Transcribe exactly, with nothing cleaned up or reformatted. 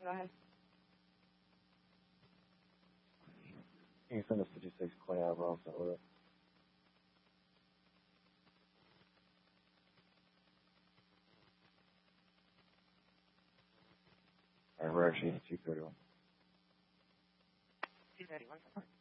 go ahead. You can send us fifty-six Clay Ave, all set with it. Alright, we're actually at two thirty-one. two thirty-one.